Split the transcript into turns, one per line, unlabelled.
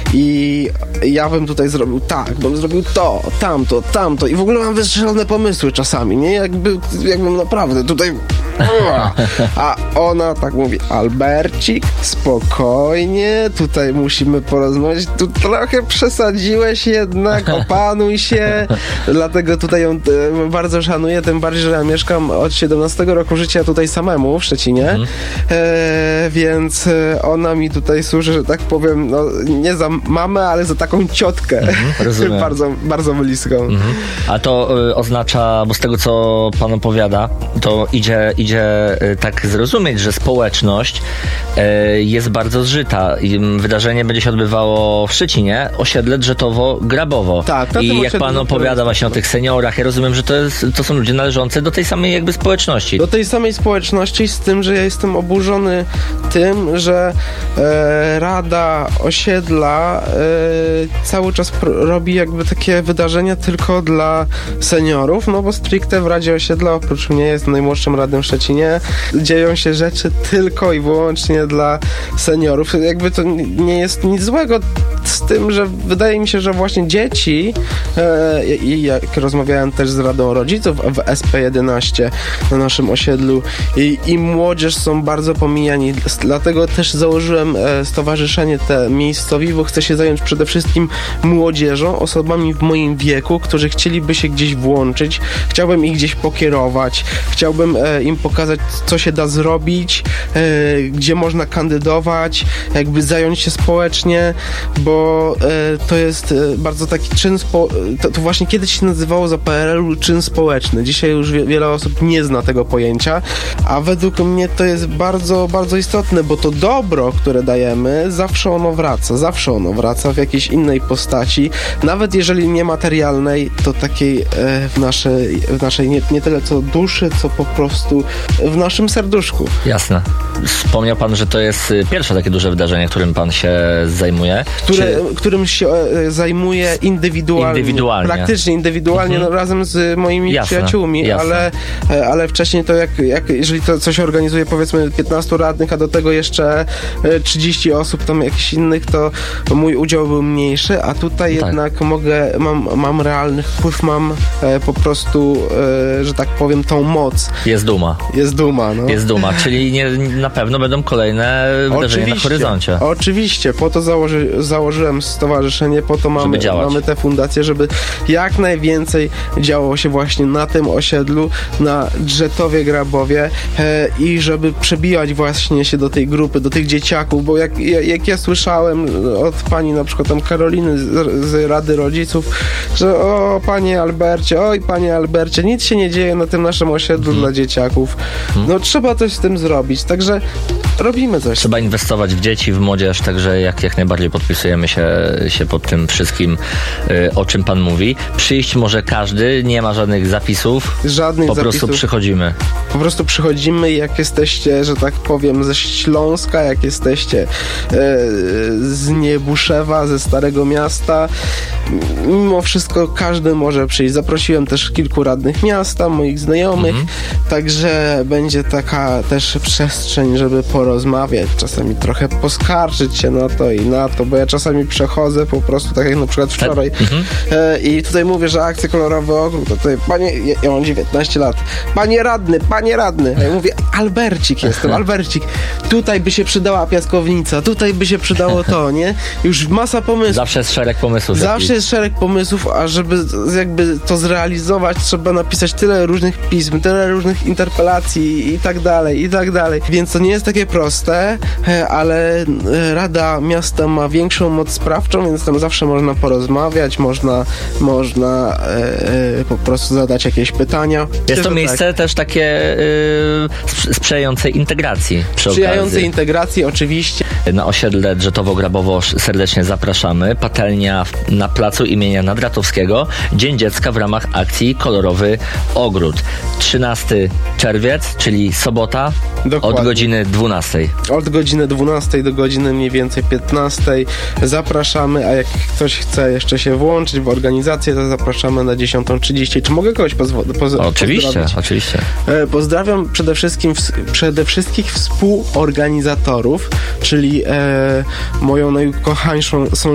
i ja bym tutaj zrobił tak, bym zrobił to, tamto i w ogóle mam wystrzelone pomysły czasami, nie? Jakbym naprawdę tutaj... A ona tak mówi: Albercik, spokojnie, tutaj musimy porozmawiać, tu trochę przesadziłeś jednak, opanuj się. Dlatego tutaj ją bardzo szanuję, tym bardziej, że ja mieszkam od 17 roku życia tutaj samemu w Szczecinie, więc ona mi tutaj służy, że tak powiem, no, nie za mamę, ale za taką ciotkę.
Rozumiem.
bardzo, bardzo bliską.
A to oznacza, bo z tego, co pan opowiada, to idzie tak zrozumieć, że społeczność jest bardzo zżyta. Wydarzenie będzie się odbywało w Szczecinie, osiedle Drzetowo-Grabowo.
Tak,
i jak pan opowiada właśnie o tych seniorach, ja rozumiem, że to są ludzie należący do tej samej jakby społeczności.
Do tej samej społeczności, z tym, że ja jestem oburzony tym, że Rada Osiedla cały czas robi jakby takie wydarzenia tylko dla seniorów, no bo stricte w Radzie Osiedla, oprócz mnie, jest najmłodszym radnym w Szczecinie, dzieją się rzeczy tylko i wyłącznie dla seniorów. Jakby to nie jest nic złego z tym, że wydaje mi się, że właśnie dzieci i jak rozmawiałem też z Radą Rodziców w SP11 na naszym osiedlu i młodzież są bardzo pomijani. Dlatego też założyłem stowarzyszenie te miejscowi, bo chcę się zająć przede wszystkim młodzieżą, osobami w moim wieku, którzy chcieliby się gdzieś włączyć. Chciałbym ich gdzieś pokierować. Chciałbym im pokazać, co się da zrobić, gdzie można kandydować, jakby zająć się społecznie, bo to jest bardzo taki czyn to właśnie kiedyś się nazywało za PRL-u czyn społeczny. Dzisiaj już wiele osób nie zna tego pojęcia, a według mnie to jest bardzo, bardzo istotne, bo to dobro, które dajemy, zawsze ono wraca w jakiejś innej postaci, nawet jeżeli niematerialnej, to takiej w naszej nie tyle co duszy, co po prostu w naszym serduszku.
Jasne. Wspomniał pan, że to jest pierwsze takie duże wydarzenie, którym pan się zajmuje.
Którym się zajmuję indywidualnie. Praktycznie indywidualnie, no, razem z moimi przyjaciółmi, ale wcześniej to jeżeli to coś organizuje, powiedzmy 15 radnych, a do tego jeszcze 30 osób tam jakichś innych, to mój udział był mniejszy, a tutaj jednak mam realny wpływ, mam po prostu, że tak powiem, tą moc.
Jest duma.
No.
Jest duma, czyli na pewno będą kolejne wydarzenia na horyzoncie.
Oczywiście, po to założyłem stowarzyszenie, po to mamy tę fundację, żeby jak najwięcej działo się właśnie na tym osiedlu, na Drzetowie-Grabowie i żeby przebijać właśnie się do tej grupy, do tych dzieciaków, bo jak ja słyszałem od pani na przykład tam Karoliny z Rady Rodziców, że panie Albercie, nic się nie dzieje na tym naszym osiedlu dla dzieciaków. No trzeba coś z tym zrobić, także robimy coś.
Trzeba inwestować w dzieci, w młodzież, także jak najbardziej podpisujemy się pod tym wszystkim, o czym pan mówi. Przyjść może każdy, nie ma żadnych zapisów. Po prostu przychodzimy.
Po prostu przychodzimy, jak jesteście, że tak powiem, ze Śląska, jak jesteście z Niebuszewa, ze Starego Miasta. Mimo wszystko każdy może przyjść. Zaprosiłem też kilku radnych miasta, moich znajomych, także będzie taka też przestrzeń, żeby porozmawiać, czasami trochę poskarżyć się na to i na to, bo ja czasami przechodzę po prostu, tak jak na przykład wczoraj i tutaj mówię, że akcja Kolorowy Ogród, to tutaj, ja mam 19 lat, panie radny, a ja mówię, Albercik, tutaj by się przydała piaskownica, tutaj by się przydało to, nie? Już masa pomysłów.
Zawsze jest szereg pomysłów.
A żeby jakby to zrealizować, trzeba napisać tyle różnych pism, tyle różnych interpelacji i tak dalej, więc to nie jest takie proste, ale Rada Miasta ma większą moc sprawczą, więc tam zawsze można porozmawiać, można po prostu zadać jakieś pytania.
Jest to miejsce też takie sprzyjające integracji.
Sprzyjające integracji, oczywiście.
Na osiedle Drzetowo-Grabowo serdecznie zapraszamy. Patelnia na placu imienia Nadratowskiego. Dzień Dziecka w ramach akcji Kolorowy Ogród. 13 czerwiec, czyli sobota. Dokładnie. Od godziny 12.
Od godziny 12 do godziny mniej więcej 15. Zapraszamy, a jak ktoś chce jeszcze się włączyć w organizację, to zapraszamy na 10:30. Czy mogę kogoś
Oczywiście.
Pozdrawiam przede wszystkim współorganizatorów, czyli moją najukochańszą